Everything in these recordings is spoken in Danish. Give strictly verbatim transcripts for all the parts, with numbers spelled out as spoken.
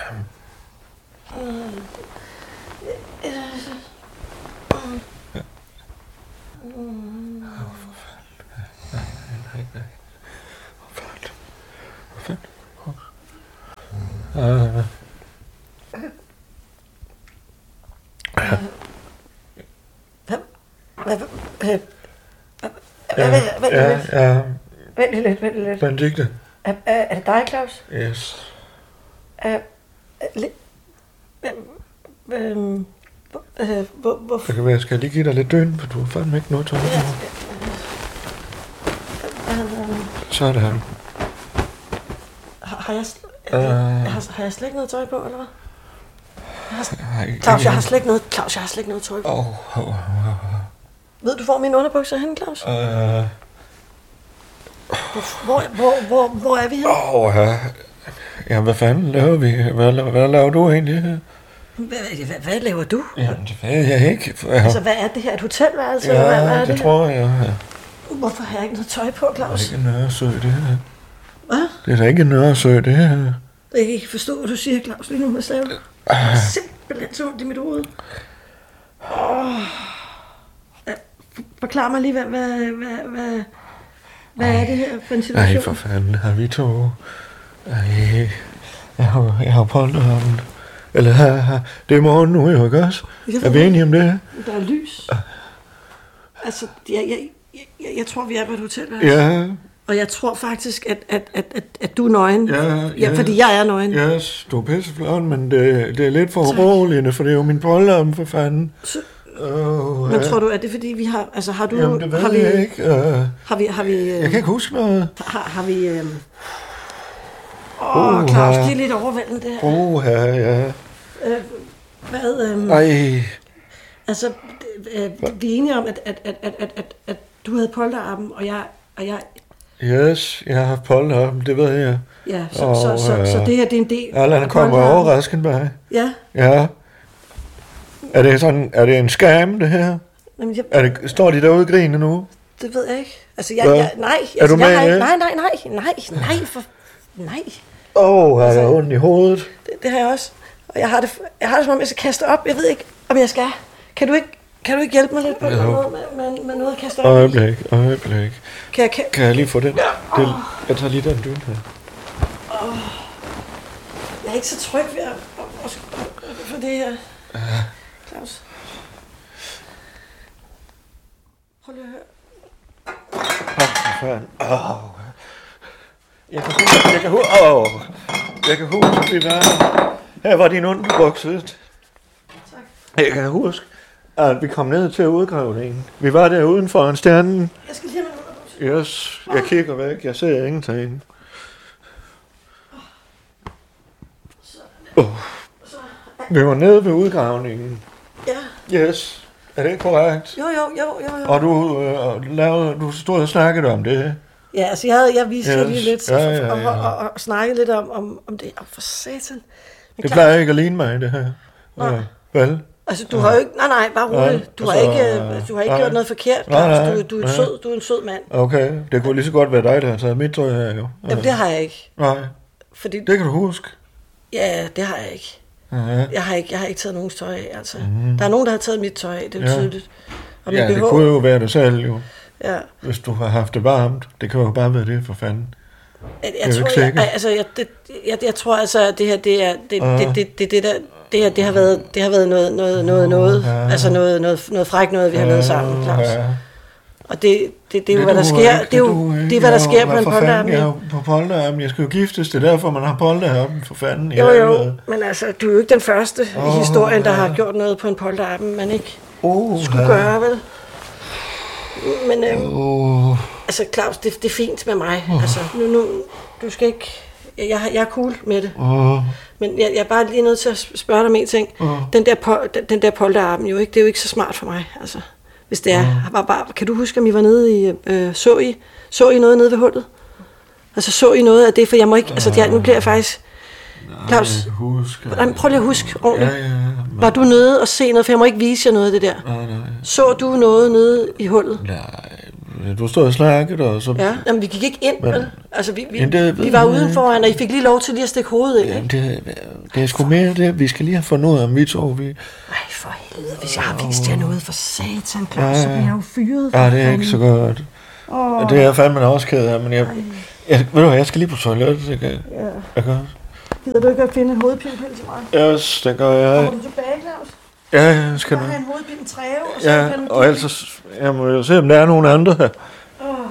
Vent lidt, vent lidt. Benedikte. Er, er, er det dig, Claus? Yes. Er, er, Øhm, øh, hvor, hvor... Det kan være, jeg skal lige give dig lidt døn, for du har fandme ikke noget tøj på. Ja. Så er det her. Har, har, jeg, uh... har, har jeg slet ikke noget tøj på, eller hvad? Jeg har, Claus, jeg har slet ikke noget, Claus, jeg har slet ikke noget tøj på. Oh, oh, oh, oh. Ved du, hvor mine underbukser er henne, Claus? Uh... Hvor, hvor, hvor, hvor er vi henne? Åh, oh, ja. Ja, hvad fanden laver vi? Hvad, hvad laver du egentlig her? Hvad, hvad, hvad laver du? Jamen, det ved jeg ikke. Jeg... Altså, hvad er det her? Et hotelværelse? Ja, hvad, hvad er det, det tror jeg. Ja. Hvorfor har jeg ikke noget tøj på, Claus? Det er ikke en Nørresø, det her. Hvad? Det er da ikke en Nørresø, det her. Jeg kan ikke forstå, hvad du siger, Claus, lige nu med slaven. Uh... Simpelthen så ondt i mit hoved. Oh. Forklar mig lige, hvad, hvad, hvad, hvad, hvad er det her for en situation? Nej, for fanden, har vi to... Ej, jeg har, jeg har polterappen. Eller her, her. Det er morgen nu, jo, ikke også? Er vi enige om det? Der er lys. Uh. Altså, jeg, jeg, jeg, jeg tror, vi er på et hotel. Ja. Og jeg tror faktisk, at, at, at, at, at du er nøgen. Ja, ja. Ja, fordi jeg er nøgen. Ja, yes, du er pisseflot, men det, det er lidt for uroligende, for det er jo min polterappen, for fanden. Så, oh, men ja. tror du, at det er fordi, vi har... Altså, har du... Jamen, det ved har vi, jeg ikke. Uh, har vi... Har vi uh, jeg kan ikke huske noget. Har, har vi... Øh, Åh, oh, Claus, det er lidt overvældende, det her. Åh, oh, ja, ja. Øh, hvad... Øh, Ej. Altså, øh, vi er enige om, at, at, at, at, at, at, at du havde polterappen, og jeg... Og jeg Yes, jeg har haft polterappen, det ved jeg. ja, så, oh, så, så, så, så det her, det er en del Allan kommer overraskende mig. Ja. Ja. Er det sådan, er det en skam, det her? Jamen, jeg, er det, står de derude og griner nu? Det ved jeg ikke. Altså, jeg, jeg nej. Altså, er du med? Jeg har, nej, nej, nej, nej, nej, for, nej. Åh, oh, har jeg ondt i hovedet? Det, det har jeg også. Og jeg har det, jeg har det som om, jeg skal kaste op. Jeg ved ikke, om jeg skal. Kan du ikke, kan du ikke hjælpe mig lidt på noget med, med, med noget at kaste op? Øjeblik, øjeblik. Kan jeg, kan... kan jeg lige få den? Det, jeg tager lige den dyn her. Oh. Jeg er ikke så tryg ved at... For det her... Ja. Claus. Prøv lige at høre. Åh, for fanden. Åh. Jeg kan huske, jeg kan huske, åh. Jeg kan huske, vi var... Her var din underbukse. Tak. Jeg kan huske, at vi kom ned til udgravningen. Vi var der uden for en stjerne. Jeg skal lige have min underbukse. Yes, jeg kigger væk. Jeg ser ingenting. Oh. Vi var nede ved udgravningen. Ja. Yes. Er det korrekt? Jo, jo, jo, jo. jo. Og du, øh, lavede, du stod og snakkede om det? Ja, altså jeg, havde, jeg viste yes. lige lidt ja, ja, ja. Og, og, og, og snakkede lidt om, om, om det. Og for satan. Men det klar, plejer ikke at ligne mig, det her. Nej. Ja, vel? Altså, du har jo ikke... Nej, nej, bare roligt. Du har altså, ikke, du har ikke nej. gjort noget forkert, nej, nej, du, du, er en sød, du er en sød mand. Okay, det kunne lige så godt være dig, der har taget mit tøj her, jo. Ja. Jamen, det har jeg ikke. Nej, fordi, det kan du huske. Ja, det har jeg ikke. Ja. Jeg har ikke, jeg har ikke taget nogens tøj af, altså. Mm. Der er nogen, der har taget mit tøj af, det er ja. tydeligt. Og ja, det behov, kunne jo være det selv, jo. Ja. Hvis du har haft det varmt. Det kan jo bare være det, for fanden. Jeg, jeg, tror, jeg, altså, jeg, det, jeg, jeg tror altså, at det her, det er, det, uh. det, det, det, det der, det her, det har været, det har været noget, noget, noget, noget, uh. altså noget, noget, noget frækt noget, vi har lavet sammen, Claus. Uh. Og det, det, det er jo, hvad der sker, det er jo, det er, hvad der sker på en polterappen. Jeg er på polterappen, jeg skal jo giftes, det er derfor, man har polterappen, for fanden. Jo, jo, men altså, du er jo ikke den første uh, i historien, der har gjort noget på en polterappen, man ikke uh, skulle gøre, vel? Men øhm, uh. altså Claus, det, det er fint med mig. Uh. Altså nu, nu, du skal ikke. Jeg, jeg er cool med det. Uh. Men jeg, jeg er bare lige nødt til at spørge dig om en ting. Uh. Den der po, den, den der polterappen jo ikke, det er jo ikke så smart for mig. Altså hvis det er, uh. var bare, kan du huske, om I var nede i øh, så I så I noget nede ved hullet? Altså så I noget af det, for jeg må ikke. Altså jeg, nu bliver jeg faktisk. Claus, nej, prøv lige at huske ordentligt. Ja, ja, ja. Var du nede og se noget, for jeg må ikke vise jer noget af det der. Nej, nej. Så du noget nede i hullet? Nej, du stod og slækket, og så... Ja, jamen vi gik ikke ind, Men, vel? Altså, vi, vi, det, vi var udenfor, og I fik lige lov til lige at stikke hovedet ind, jamen, det, det er sgu mere det. Vi skal lige have fundet ud af, om vi to, vi... Ej, for helvede, hvis jeg har vist jer noget for satan, Claus, ja, så bliver jeg jo fyret. Ja, det er ikke så godt. Oh. Det er jeg fandme også ked af, men jeg, jeg, ved du hvad, jeg skal lige på toilettet, det kan ja. Jeg kan. Gider du ikke at finde en hovedpinepille til mig? Yes, det gør jeg. Kommer du tilbage, Claus? Ja, jeg skal du. nu. Have en hovedpine træve, og så ja, kan du... og ellers, jeg må jo se, om der er nogen andre her. Åh. Oh.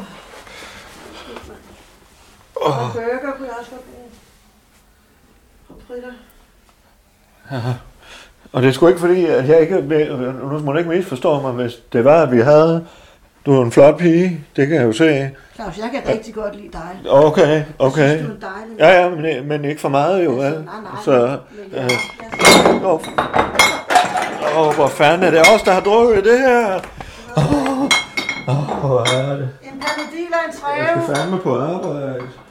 Oh. Og burger kunne jeg også godt bruge. Og fritter. Ja. Og det er sgu ikke fordi, at jeg ikke, nu må du ikke misforstå mig, hvis det var, at vi havde, du er en flot pige, det kan jeg jo se. Claus, jeg kan rigtig godt lide dig. Okay, okay. Jeg synes, du er dejlig. Ja, ja, men, men ikke for meget jo, vel? Nej, nej. Så, øh, åh, oh, hvor fanden er det os, der har drukket det her? Åh, oh, oh, hvor er det? En panodil og en træve. Jeg skal fandme på arbejde.